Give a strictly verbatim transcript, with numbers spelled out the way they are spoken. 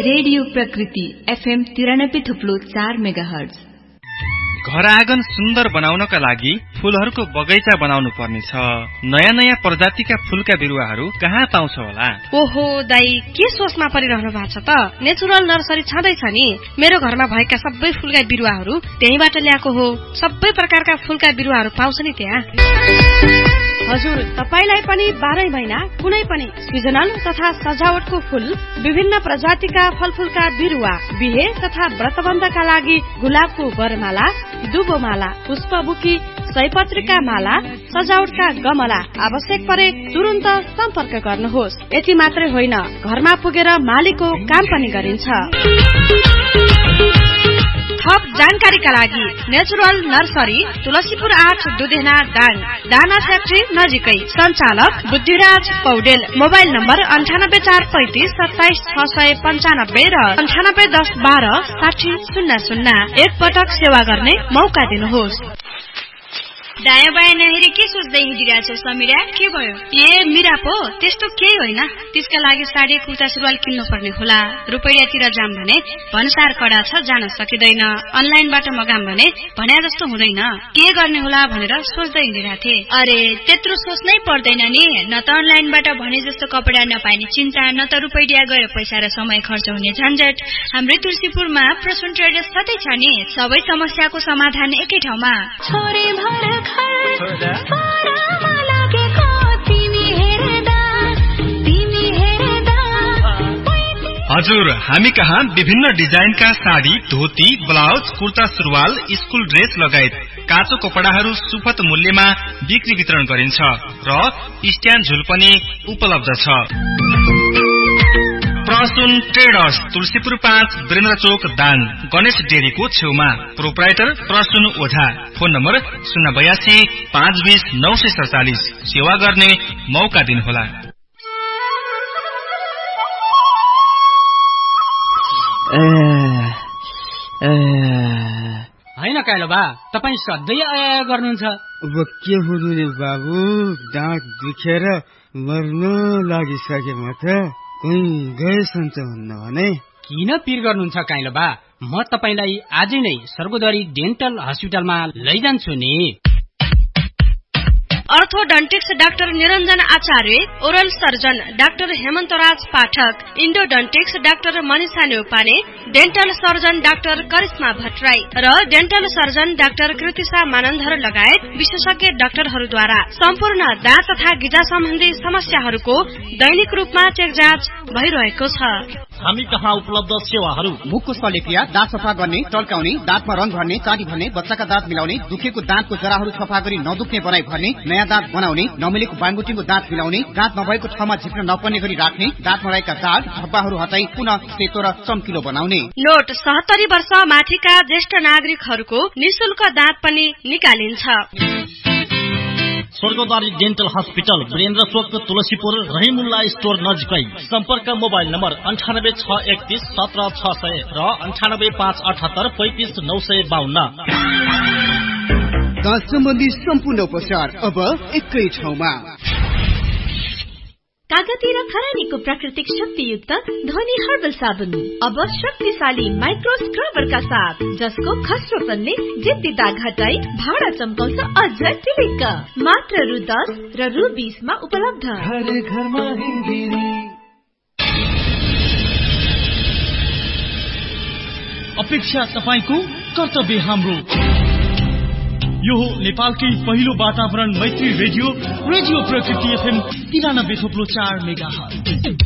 Radio प्रकृति FM तिरानब्बे थुप्लो चार मेगाहर्ज। घर आँगन सुन्दर बनाउनका लागि फूलहरूको बगैँचा बनाउनु पर्नेछ। नयाँ नयाँ प्रजातिका फूलका बिरुवाहरू कहाँ पाउँछ होला? ओहो दाई, के सोचमा परिरहनु भएको छ त? नेचुरल नर्सरी छँदैछ नि। मेरो घरमा भएका सबै फूलका बिरुवाहरू त्यहीबाट ल्याएको हो। सबै प्रकारका फूलका बिरुवाहरू पाउँछ नि त्यहाँ। हजुर, तपाईलाई पनि बाह्रै महिना कुनै पनि सिजनल तथा सजावटको फूल, विभिन्न प्रजातिका फलफूलका बिरुवा, बिहे तथा व्रतबन्धका लागि गुलाबको वरमाला, दुबोमाला, पुष्पबुकी, सयपत्रीका माला, सजावटका गमला आवश्यक परे तुरुन्त सम्पर्क गर्नुहोस्। यति मात्रै होइन, घरमा पुगेर मालीको काम पनि गरिन्छ। थप जानकारीका लागि नेचुरल नर्सरी तुलसीपुर आठ दुधेना दाङ, दाना फ्याक्ट्री नजिकै। सञ्चालक बुद्धिराज पौडेल। मोबाइल नम्बर अन्ठानब्बे चार पैंतिस सत्ताइस छ सय पन्चानब्बे र अन्ठानब्बे दस बाह्र साठी शून्य शून्य। एक पटक सेवा गर्ने मौका दिनुहोस्। दायाँ बायाँ नहेरी के सोच्दै हिँडिरहेछौ समीरा? के भयो? ए मिरा पो, त्यस्तो केही होइन। त्यसका लागि साडी कुर्ता सुरुवाल किन्नु पर्ने होला। रुपैयाँतिर जाम भने भन्सार कडा छ, जान सकिँदैन। अनलाइनबाट मगाम भने भन्या जस्तो हुँदैन। के गर्ने होला भनेर सोच्दै हिँडिरहेको थिएँ। अरे त्यत्रो सोच्नै पर्दैन नि। न त अनलाइनबाट भने जस्तो कपडा नपाइने चिन्ता, न त रुपैयाँ गएर पैसा र समय खर्च हुने झन्झट। हाम्रै तुलसीपुरमा प्रसून ट्रेडर्स सधैँ छ नि। सबै समस्याको समाधान एकै ठाउँमा। हजुर, हामी कहाँ विभिन्न डिजाइनका साडी, धोती, ब्लाउज, कुर्ता सुरुवाल, स्कुल ड्रेस लगायत काँचो कपडाहरू सुपथ मूल्यमा बिक्री वितरण गरिन्छ र स्ट्यान्ड झुल पनि उपलब्ध छ। प्रसून ट्रेडर्स, तुलसीपुर पाँच, वीरेन्द्र चोक, दाङ, गणेश डेरीको छेउमा। प्रोप्राइटर प्रसून ओझा। फोन नम्बर शून्य बयासी पाँच बीस नौ सय सडचालिस। सेवा गर्ने मौका दिनुहोला। होइन काइलो बा, तपाईँ सधैँ आया गर्नुहुन्छ। अब के हुनु नि बाबु, दाँत दुखेर मर्न लागिसके म त। कोही गएछन् त हुन्न भने। किन पिर गर्नुहुन्छ काइलो बा? म तपाईलाई आजै नै सर्गोदरी डेन्टल हस्पिटलमा लैजान्छु नि। अर्थोडन्टिक्स डाक्टर निरञ्जन आचार्य, ओरल सर्जन डाक्टर हेमन्तराज पाठक, इन्डोडन्टिक्स doctor Manisha Neupane, dental surgeon doctor Karishma Bhattarai र dental surgeon doctor Kritisha Manandhar लगायत विशेषज्ञ डाक्टरहरूद्वारा सम्पूर्ण दाँत तथा गिजा सम्बन्धी समस्याहरूको दैनिक रूपमा चेक जाँच भइरहेको छ। हामी कहाँ उपलब्ध सेवाहरू: मुखको सलेपिया, दाँत सफा गर्ने, टल्काउने, दाँतमा रङ भर्ने, चाटी भर्ने, बच्चाका दाँत मिलाउने, दुखेको दाँतको जराहरू सफा गरी नदुख्ने बनाई भर्ने, नयाँ दाँत बनाउने, नमिलेको बाङबुटिङको दाँत मिलाउने, दाँत नभएको ठाउँमा झिक्न नपर्ने गरी राख्ने, दाँतमा रहेका दाग धब्बाहरू हटाई पुनः सेतो र चम्किलो बनाउने। नोट: सत्तरी वर्ष माथिका ज्येष्ठ नागरिकहरूको निशुल्क दाँत पनि निकालिन्छ। स्वर्गद्वारी डेन्टल हस्पिटल, वीरेन्द्र चोक, तुलसीपुर, रहिमुल्ला स्टोर नजिकै। सम्पर्क मोबाइल नम्बर अन्ठानब्बे छ एकतीस सत्र छ सय र अन्ठानब्बे पाँच अठहत्तर पैंतिस नौ सय बाहन्न। दाँत सम्बन्धी सम्पूर्ण उपचार अब एकै ठाउँमा। कागती र खरानीको प्राकृतिक शक्तियुक्त ध्वनि हर्बल साबुन अब शक्तिशाली माइक्रो स्क्रबरका साथ, जसको खस्रोपनले जिद्दी दाग हटाई भाडा चम्काउँछ अझ टिलिक्क। मात्र रु दस र रु बीसमा उपलब्ध। अपेक्षा तपाईको, कर्तव्य हाम्रो। यो हो नेपालकै पहिलो वातावरण मैत्री रेडियो, रेडियो प्रकृति एफएम तिरानब्बे थोप्लो चार मेगा हर्ज।